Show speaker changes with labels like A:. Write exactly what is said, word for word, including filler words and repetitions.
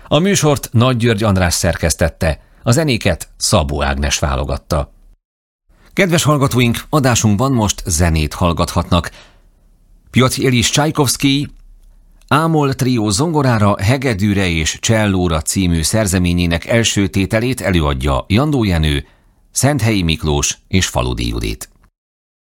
A: A műsort Nagy György András szerkesztette, a zenéket Szabó Ágnes válogatta. Kedves hallgatóink, adásunkban most zenét hallgathatnak. Piotr Iljis Csajkovszkij Ámol trió zongorára, hegedűre és csellóra című szerzeményének első tételét előadja Jandó Jenő, Szenthelyi Miklós és Faludi Judit.